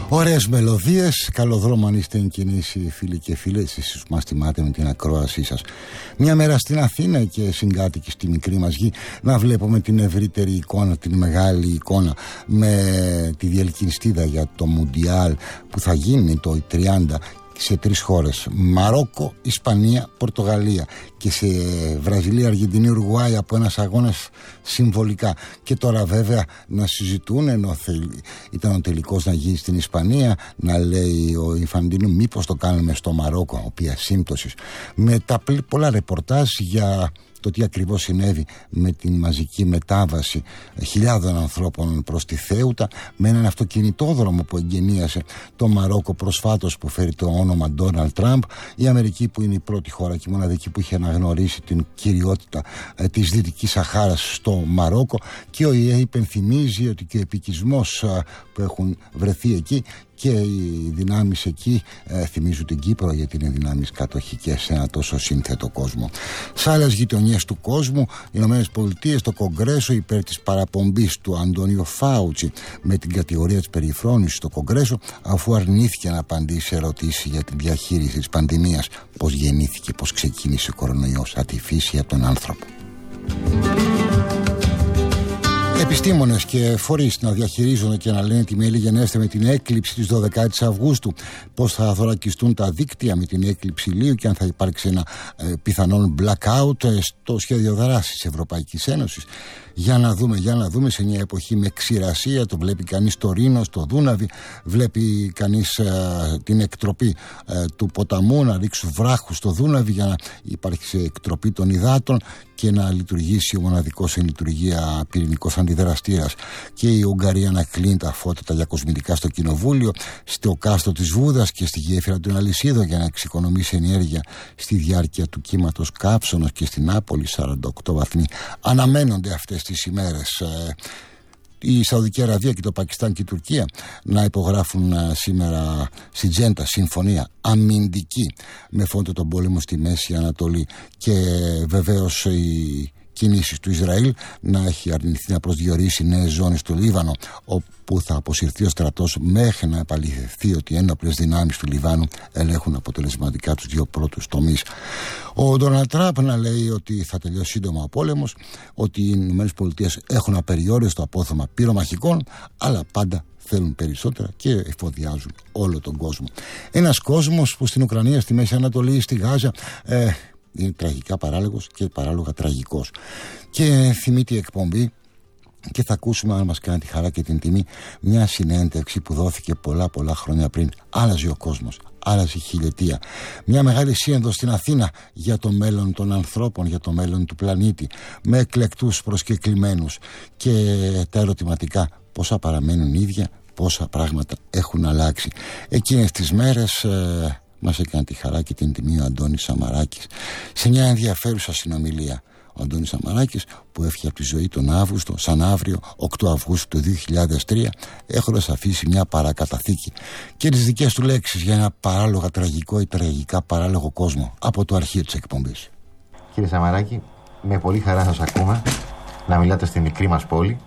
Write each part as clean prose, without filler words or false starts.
Ωραίες μελωδίες, καλό δρόμο αν είστε εν κινήσει φίλοι και φίλες, εσείς μας τιμάτε με την ακρόασή σας. Μια μέρα στην Αθήνα και συγκάτοικοι στη μικρή μας γη να βλέπουμε την ευρύτερη εικόνα, την μεγάλη εικόνα με τη διελκυνστίδα για το Μουντιάλ που θα γίνει το 30 σε 3 χώρες, Μαρόκο, Ισπανία, Πορτογαλία, και σε Βραζιλία, Αργεντινή, Ουρουγουάη από ένας αγώνας συμβολικά. Και τώρα βέβαια να συζητούν, ενώ ήταν ο τελικός να γίνει στην Ισπανία, να λέει ο Ινφαντίνο μήπως το κάνουμε στο Μαρόκο, οποία σύμπτωσης, με τα πολλά ρεπορτάζ για το τι ακριβώς συνέβη με την μαζική μετάβαση χιλιάδων ανθρώπων προς τη Θέουτα, με έναν αυτοκινητόδρομο που εγγενίασε το Μαρόκο προσφάτως, που φέρει το όνομα Ντόναλντ Τραμπ, η Αμερική που είναι η πρώτη χώρα και μοναδική που είχε αναγνωρίσει την κυριότητα της Δυτικής Σαχάρας στο Μαρόκο, και ο ΙΕ υπενθυμίζει ότι και ο επικισμός που έχουν βρεθεί εκεί και οι δυνάμεις εκεί θυμίζουν την Κύπρο, γιατί είναι δυνάμεις κατοχικές σε ένα τόσο σύνθετο κόσμο. Σε άλλες γειτονιές του κόσμου, οι Ηνωμένες Πολιτείες, το Κογκρέσο υπέρ της παραπομπής του Αντώνιο Φάουτσι με την κατηγορία της περιφρόνησης στο Κογκρέσο, αφού αρνήθηκε να απαντήσει σε ερωτήσεις για τη διαχείριση της πανδημίας, πώς γεννήθηκε, πώς ξεκίνησε ο κορονοϊός, από τη φύση, από τον άνθρωπο. Επιστήμονες και φορείς να διαχειρίζονται και να λένε τι μέλη γενέστε με την έκλειψη της 12ης Αυγούστου, πώς θα θωρακιστούν τα δίκτυα με την έκλειψη ηλίου και αν θα υπάρξει ένα πιθανόν blackout στο σχέδιο δράσης της Ευρωπαϊκής Ένωσης. Για να δούμε σε μια εποχή με ξηρασία, το βλέπει κανείς στο Ρήνο, στο Δούναβι, βλέπει κανείς την εκτροπή του ποταμού, να ρίξουν βράχους στο Δούναβι για να υπάρξει εκτροπή των υδάτων και να λειτουργήσει ο μοναδικός εν λειτουργία πυρηνικός αντιδραστήρας, και η Ουγγαρία να κλείνει τα φώτα τα διακοσμητικά στο κοινοβούλιο, στο κάστρο της Βούδας και στη γέφυρα των Αλυσίδων για να εξοικονομήσει ενέργεια στη διάρκεια του κύματος Κάψονος, και στην Νάπολη 48 βαθμοί αναμένονται αυτές τις ημέρες. Η Σαουδική Αραβία και το Πακιστάν και η Τουρκία να υπογράφουν σήμερα στη Τζέντα συμφωνία αμυντική με φόντο τον πόλεμο στη Μέση Ανατολή, και βεβαίως οι κινήσεις του Ισραήλ να έχει αρνηθεί να προσδιορίσει νέες ζώνες στο Λίβανο, όπου θα αποσυρθεί ο στρατός μέχρι να επαληθευτεί ότι οι ένοπλες δυνάμεις του Λιβάνου ελέγχουν αποτελεσματικά τους 2 πρώτους τομείς. Ο Ντόναλντ Τραμπ να λέει ότι θα τελειώσει σύντομα ο πόλεμος, ότι οι ΗΠΑ έχουν απεριόριστο απόθεμα πυρομαχικών, αλλά πάντα θέλουν περισσότερα και εφοδιάζουν όλο τον κόσμο. Ένας κόσμος που στην Ουκρανία, στη Μέση Ανατολή, στη Γάζα είναι τραγικά παράλογος και παράλογα τραγικός. Και θυμείται η εκπομπή, και θα ακούσουμε, αν μας κάνει τη χαρά και την τιμή, μια συνέντευξη που δόθηκε πολλά χρόνια πριν. Άλλαζε ο κόσμος, άλλαζε η χιλιετία. Μια μεγάλη σύνοδο στην Αθήνα για το μέλλον των ανθρώπων, για το μέλλον του πλανήτη, με εκλεκτούς προσκεκλημένους, και τα ερωτηματικά πόσα παραμένουν ίδια, πόσα πράγματα έχουν αλλάξει. Εκείνες τις μέρες μας έκανε τη χαρά και την τιμή ο Αντώνης Σαμαράκης σε μια ενδιαφέρουσα συνομιλία. Ο Αντώνης Σαμαράκης, που έφυγε από τη ζωή τον Αύγουστο, σαν αύριο 8 Αυγούστου του 2003, έχοντας αφήσει μια παρακαταθήκη και τις δικές του λέξεις για ένα παράλογα τραγικό ή τραγικά παράλογο κόσμο από το αρχείο της εκπομπής. Κύριε Σαμαράκη, με πολύ χαρά σας ακούμε να μιλάτε στη μικρή μας πόλη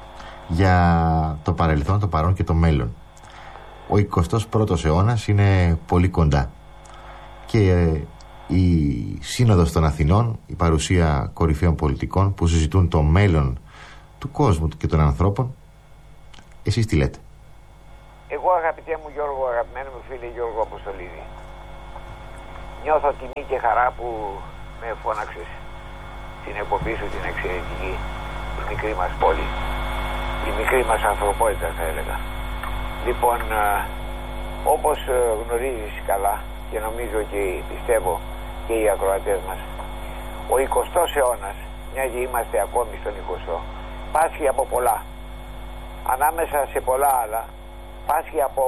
για το παρελθόν, το παρόν και το μέλλον. Ο 21ος αιώνας είναι πολύ κοντά και η Σύνοδος των Αθηνών, η παρουσία κορυφαίων πολιτικών που συζητούν το μέλλον του κόσμου και των ανθρώπων, εσείς τι λέτε? Εγώ, αγαπητέ μου Γιώργο, αγαπημένο μου φίλε Γιώργο Αποστολίδη, νιώθω τιμή και χαρά που με φώναξες στην εκπομπή σου, την εξαιρετική, η μικρή μας πόλη, η μικρή μας ανθρωπότητα, θα έλεγα. Λοιπόν, όπως γνωρίζεις καλά και νομίζω και πιστεύω και οι ακροατές μας, ο 20ος αιώνας, μια και είμαστε ακόμη στον 20ο, πάσχει από πολλά. Ανάμεσα σε πολλά άλλα, πάσχει από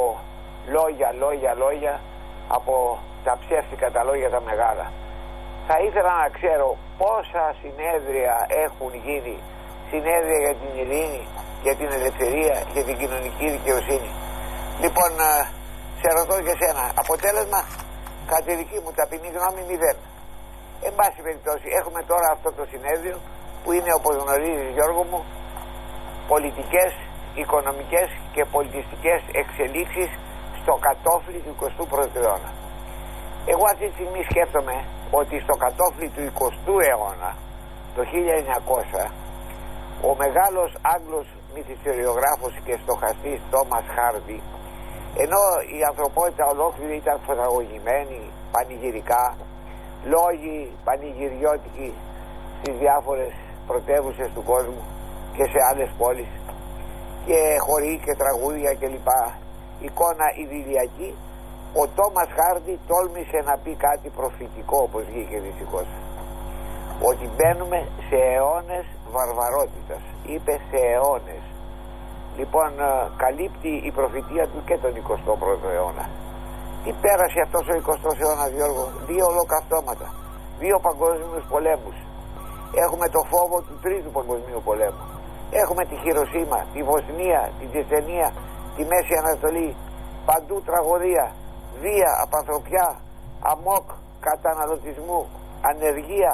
λόγια, από τα ψεύτικα τα λόγια τα μεγάλα. Θα ήθελα να ξέρω πόσα συνέδρια έχουν γίνει, συνέδρια για την ειρήνη, για την ελευθερία, για την κοινωνική δικαιοσύνη. Λοιπόν, σε ρωτώ και σένα, αποτέλεσμα, κατά τη δική μου ταπεινή γνώμη, 0. Εν πάση περιπτώσει, έχουμε τώρα αυτό το συνέδριο που είναι, όπως γνωρίζεις Γιώργο μου, πολιτικές, οικονομικές και πολιτιστικές εξελίξεις στο κατόφλι του 21ου αιώνα. Εγώ αυτή τη στιγμή σκέφτομαι ότι στο κατόφλι του 20ου αιώνα, το 1900, ο μεγάλος Άγγλος μυθιστοριογράφος και στοχαστής Τόμας Χάρντι, ενώ η ανθρωπότητα ολόκληρη ήταν φωταγωγημένη πανηγυρικά, λόγοι πανηγυριώτικοι στις διάφορες πρωτεύουσες του κόσμου και σε άλλες πόλεις, και χοροί και τραγούδια κλπ, εικόνα ιδηλιακή, ο Τόμας Χάρντι τόλμησε να πει κάτι προφητικό, όπως βγήκε δυστυχώς, ότι μπαίνουμε σε αιώνες βαρβαρότητας. Είπε σε αιώνες. Λοιπόν, καλύπτει η προφητεία του και τον 21ο αιώνα. Τι πέρασε αυτός ο 20ος αιώνας, Γιώργο? 2 ολοκαυτώματα, 2 παγκόσμιους πολέμους. Έχουμε το φόβο του 3ου παγκοσμίου πολέμου. Έχουμε τη Χιροσίμα, τη Βοσνία, την Τσετσενία, τη Μέση Ανατολή. Παντού τραγωδία, βία, απανθρωπιά, αμόκ, καταναλωτισμού, ανεργία,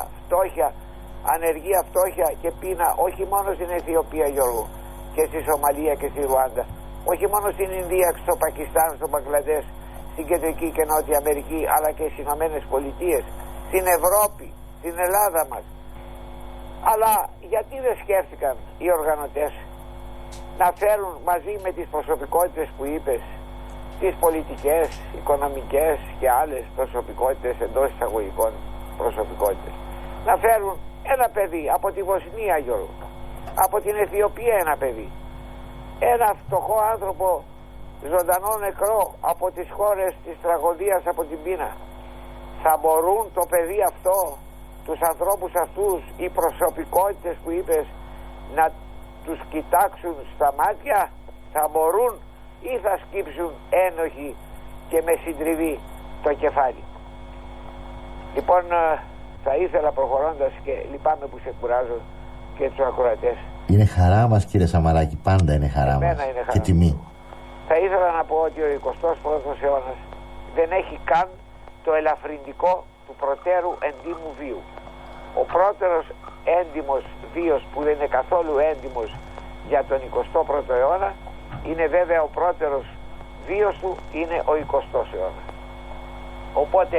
φτώχεια και πείνα, όχι μόνο στην Αιθιοπία, Γιώργο, και στη Σομαλία και στη Ρουάντα, όχι μόνο στην Ινδία, στο Πακιστάν, στο Μπαγκλαντές, στην Κεντρική και Νότια Αμερική, αλλά και στις Ηνωμένες Πολιτείες, στην Ευρώπη, στην Ελλάδα μας. Αλλά γιατί δεν σκέφτηκαν οι οργανωτές να φέρουν μαζί με τις προσωπικότητες που είπες, τις πολιτικές, οικονομικές και άλλες προσωπικότητες, εντός εισαγωγικών προσωπικότητες, να φέρουν ένα παιδί από τη Βοσνία, Γιώργο, από την Αιθιοπία ένα παιδί, ένα φτωχό άνθρωπο ζωντανό νεκρό από τις χώρες της τραγωδίας, από την πείνα? Θα μπορούν το παιδί αυτό, τους ανθρώπους αυτούς, οι προσωπικότητες που είπες, να τους κοιτάξουν στα μάτια? Θα μπορούν ή θα σκύψουν ένοχοι και με συντριβή το κεφάλι? Λοιπόν, θα ήθελα, προχωρώντας, και λυπάμαι που σε κουράζω και τους ακροατές, είναι χαρά μας, κύριε Σαμαράκη, πάντα είναι χαρά μας και τιμή. Θα ήθελα να πω ότι ο 21ος αιώνας δεν έχει καν το ελαφρυντικό του προτέρου εντύμου βίου. Ο πρώτερος έντιμος βίος, που δεν είναι καθόλου έντιμος για τον 21ο αιώνα, είναι βέβαια ο πρώτερος βίος του, είναι ο 20ος αιώνας. Οπότε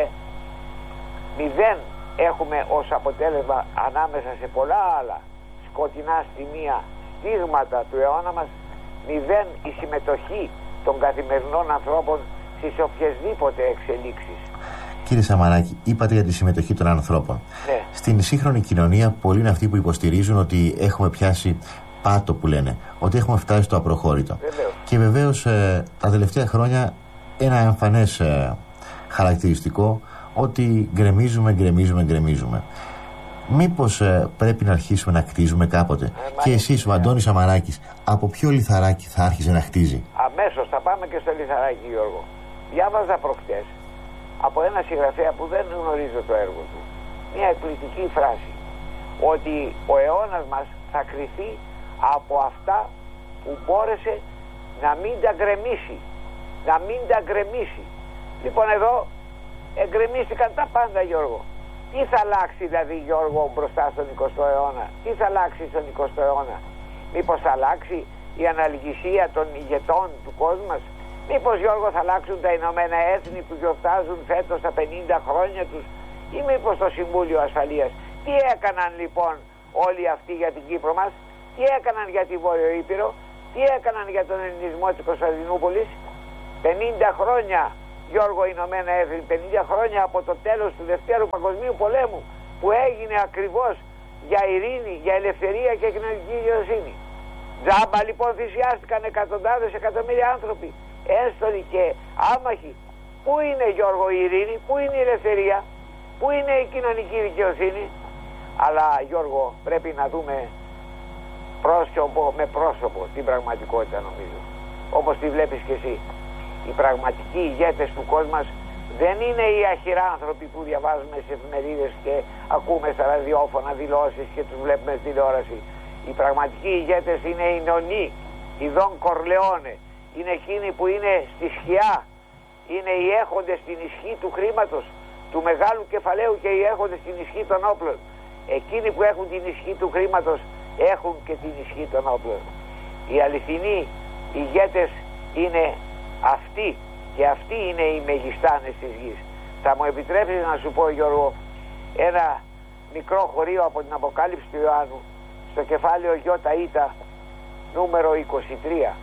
0 έχουμε ως αποτέλεσμα, ανάμεσα σε πολλά άλλα σκοτεινά στιγμία, στίγματα του αιώνα μας, 0 η συμμετοχή των καθημερινών ανθρώπων στις οποιασδήποτε εξελίξεις. Κύριε Σαμαράκη, είπατε για τη συμμετοχή των ανθρώπων. Ναι. Στην σύγχρονη κοινωνία, πολλοί είναι αυτοί που υποστηρίζουν ότι έχουμε πιάσει πάτο, που λένε, ότι έχουμε φτάσει στο απροχώρητο. Βεβαίως. Και βεβαίως τα τελευταία χρόνια ένα εμφανές χαρακτηριστικό, ότι γκρεμίζουμε. Μήπως πρέπει να αρχίσουμε να κτίζουμε κάποτε? Και εσείς, ο Αντώνης Σαμαράκης, από ποιο λιθαράκι θα άρχισε να χτίζει? Αμέσως θα πάμε και στο λιθαράκι, Γιώργο. Διάβαζα προχτές από ένα συγγραφέα που δεν γνωρίζω το έργο του μια εκπληκτική φράση, ότι ο αιώνας μας θα κριθεί από αυτά που μπόρεσε να μην τα γκρεμίσει. Λοιπόν, εδώ εγκρεμίστηκαν τα πάντα, Γιώργο. Τι θα αλλάξει δηλαδή, Γιώργο, μπροστά στον 20ο αιώνα? Τι θα αλλάξει στον 20ο αιώνα? Μήπως θα αλλάξει η αναλγησία των ηγετών του κόσμου μας? Μήπως, Γιώργο, θα αλλάξουν τα Ηνωμένα Έθνη που γιορτάζουν φέτος τα 50 χρόνια τους? Ή μήπως το Συμβούλιο Ασφαλείας? Τι έκαναν λοιπόν όλοι αυτοί για την Κύπρο μας? Τι έκαναν για τη Βόρειο Ήπειρο? Τι έκαναν για τον ελληνισμό της Κωνσταντινούπολης? 50 χρόνια, Γιώργο, Ηνωμένα Έθνη, 50 χρόνια από το τέλος του Δευτέρου Παγκοσμίου Πολέμου, που έγινε ακριβώς για ειρήνη, για ελευθερία και κοινωνική δικαιοσύνη. Τζάμπα λοιπόν θυσιάστηκαν εκατοντάδες εκατομμύρια άνθρωποι, ένστολοι και άμαχοι. Πού είναι, Γιώργο, η ειρήνη? Πού είναι η ελευθερία? Πού είναι η κοινωνική δικαιοσύνη? Αλλά, Γιώργο, πρέπει να δούμε πρόσωπο με πρόσωπο την πραγματικότητα, νομίζω, όπως τη βλέπεις και εσύ. Οι πραγματικοί ηγέτες του κόσμου μας δεν είναι οι αχυρά άνθρωποι που διαβάζουμε στις εφημερίδες και ακούμε στα ραδιόφωνα δηλώσεις και τους βλέπουμε στη τηλεόραση. Οι πραγματικοί ηγέτες είναι οι νονοί, οι Δον Κορλεόνε, είναι εκείνοι που είναι στη σκιά, είναι οι έχοντες στην ισχύ του χρήματος, του μεγάλου κεφαλαίου, και οι έχοντες στην ισχύ των όπλων. Εκείνοι που έχουν την ισχύ του χρήματος έχουν και την ισχύ των όπλων. Οι αληθινοί ηγέτες είναι αυτοί Και αυτοί είναι οι μεγιστάνες της γης. Θα μου επιτρέψεις να σου πω, Γιώργο, ένα μικρό χωρίο από την Αποκάλυψη του Ιωάννου, στο κεφάλαιο Ιώτα νούμερο 23.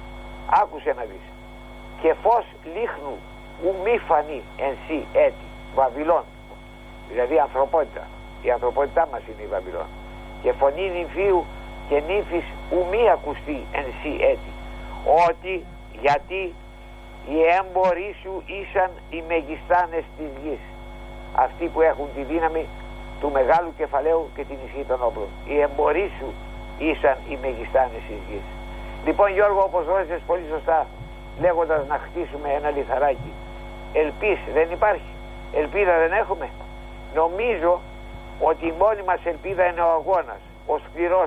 Άκουσε να δεις. Και φως λίχνου ου μη φανεί εν σύ έτη. Βαβυλών. Δηλαδή ανθρωπότητα. Η ανθρωπότητά μας είναι η Βαβυλών. Και φωνή νυμφίου και νύμφης ου μη ακουστεί εν σύ έτη. Ότι, γιατί οι έμποροι σου ήσαν οι μεγιστάνες της γης. Αυτοί που έχουν τη δύναμη του μεγάλου κεφαλαίου και την ισχύ των όπλων. Οι εμποροί σου ήσαν οι μεγιστάνες της γης. Λοιπόν, Γιώργο, όπως ρώτησες πολύ σωστά, λέγοντας να χτίσουμε ένα λιθαράκι, ελπίς δεν υπάρχει, ελπίδα δεν έχουμε. Νομίζω ότι η μόνη μας ελπίδα είναι ο αγώνας, ο σκληρός,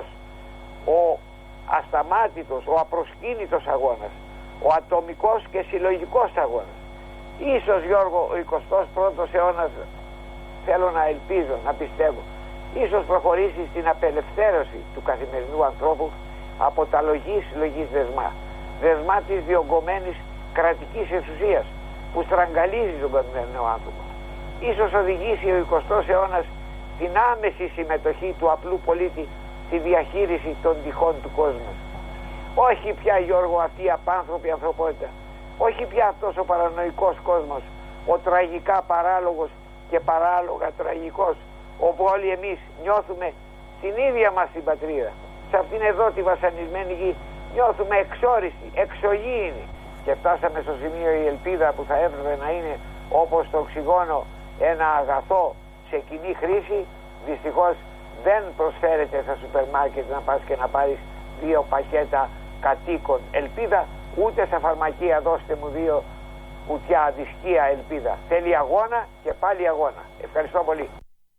ο ασταμάτητος, ο απροσκύνητος αγώνας, ο ατομικός και συλλογικός αγώνας. Ίσως, Γιώργο, ο 21ος αιώνας, θέλω να ελπίζω, να πιστεύω, ίσως προχωρήσει στην απελευθέρωση του καθημερινού ανθρώπου από τα λογής δεσμά. Δεσμά της διωγγωμένης κρατικής εξουσίας που στραγγαλίζει τον καθημερινό άνθρωπο. Ίσως οδηγήσει ο 20ος αιώνας την άμεση συμμετοχή του απλού πολίτη στη διαχείριση των τυχών του κόσμου. Όχι πια, Γιώργο, αυτή η απάνθρωπη ανθρωπότητα. Όχι πια αυτός ο παρανοϊκός κόσμος, ο τραγικά παράλογος και παράλογα τραγικός, όπου όλοι εμείς νιώθουμε στην ίδια μας την πατρίδα, σε αυτήν εδώ τη βασανισμένη γη, νιώθουμε εξόριστοι, εξωγήινοι, και φτάσαμε στο σημείο η ελπίδα που θα έπρεπε να είναι όπως το οξυγόνο ένα αγαθό σε κοινή χρήση, δυστυχώς δεν προσφέρεται στα σούπερ μάρκετ να πας και να πάρεις 2 πακέτα κατοίκων ελπίδα, ούτε στα φαρμακεία δώστε μου 2 κουτιά δισκία ελπίδα. Θέλει αγώνα και πάλι αγώνα. Ευχαριστώ πολύ.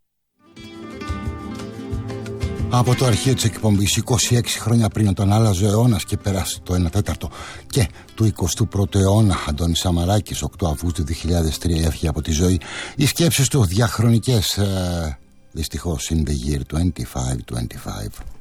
Από το αρχείο της εκπομπής, 26 χρόνια πριν, όταν άλλαζε ο αιώνας και πέρασε το 1/4 και του 21ου αιώνα, Αντώνης Σαμαράκης, 8 Αυγούστου 2003 έφυγε από τη ζωή. Οι σκέψεις του διαχρονικές, δυστυχώς, in the year 2525.